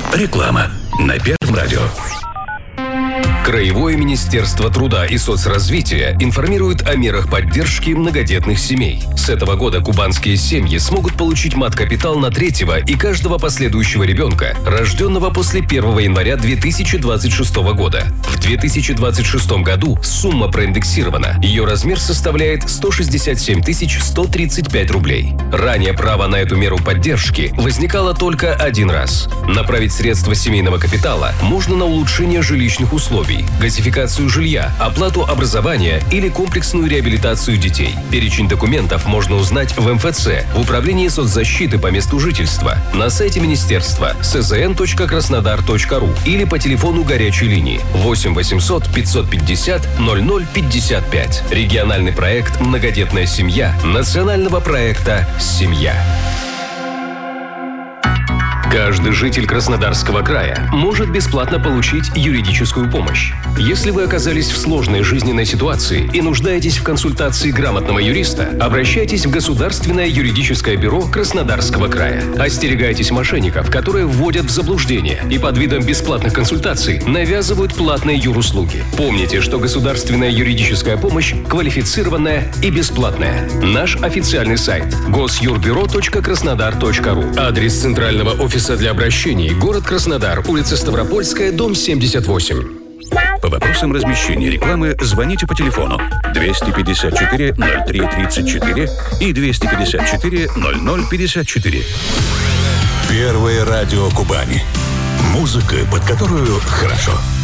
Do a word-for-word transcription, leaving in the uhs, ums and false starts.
Реклама на Первом радио. Краевое министерство труда и соцразвития информирует о мерах поддержки многодетных семей. С этого года кубанские семьи смогут получить мат-капитал на третьего и каждого последующего ребенка, рожденного после первого января две тысячи двадцать шестого года. В две тысячи двадцать шестом году сумма проиндексирована. Ее размер составляет сто шестьдесят семь тысяч сто тридцать пять рублей. Ранее право на эту меру поддержки возникало только один раз. Направить средства семейного капитала можно на улучшение жилищных условий, газификацию жилья, оплату образования или комплексную реабилитацию детей. Перечень документов можно узнать в эм эф цэ, в Управлении соцзащиты по месту жительства, на сайте министерства эс зэ эн точка краснодар точка ру или по телефону горячей линии восемь восемьсот пятьсот пятьдесят ноль ноль пятьдесят пять. Региональный проект «Многодетная семья» национального проекта «Семья». Каждый житель Краснодарского края может бесплатно получить юридическую помощь. Если вы оказались в сложной жизненной ситуации и нуждаетесь в консультации грамотного юриста, обращайтесь в Государственное юридическое бюро Краснодарского края. Остерегайтесь мошенников, которые вводят в заблуждение и под видом бесплатных консультаций навязывают платные юруслуги. Помните, что государственная юридическая помощь квалифицированная и бесплатная. Наш официальный сайт госюрбюро точка краснодар точка ру. Адрес центрального офиса для обращений: город Краснодар, улица Ставропольская, дом семьдесят восемь. По вопросам размещения рекламы звоните по телефону двести пятьдесят четыре ноль три тридцать четыре и двести пятьдесят четыре ноль ноль пятьдесят четыре. Первое радио Кубани. Музыка, под которую хорошо.